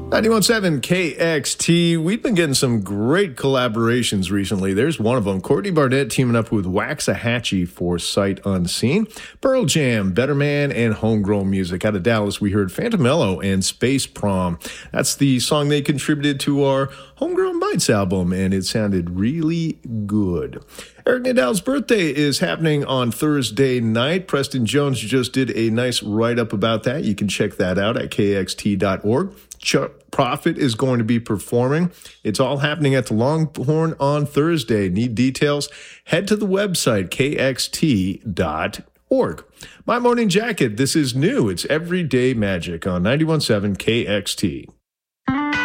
91.7 KXT. We've been getting some great collaborations recently. There's one of them. Courtney Barnett teaming up with Waxahachie for Sight Unseen. Pearl Jam, Better Man, and Homegrown Music. Out of Dallas, we heard Phantom Mellow and Space Prom. That's the song they contributed to our Homegrown Bites album, and it sounded really good. Eric Nadal's birthday is happening on Thursday night. Preston Jones just did a nice write-up about that. You can check that out at kxt.org. Chuck Prophet is going to be performing. It's all happening at the Longhorn on Thursday. Need details? Head to the website, kxt.org. My Morning Jacket, this is new. It's Everyday Magic on 91.7 KXT.